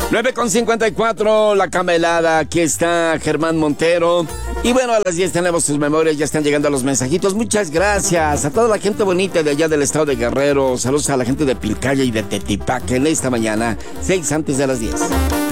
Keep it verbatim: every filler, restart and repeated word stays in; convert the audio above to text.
nueve con cincuenta y cuatro, la camelada. Aquí está Germán Montero. Y bueno, a las diez tenemos sus memorias. Ya están llegando los mensajitos. Muchas gracias a toda la gente bonita de allá del estado de Guerrero. Saludos a la gente de Pilcaya y de Tetipac en esta mañana, seis antes de las diez.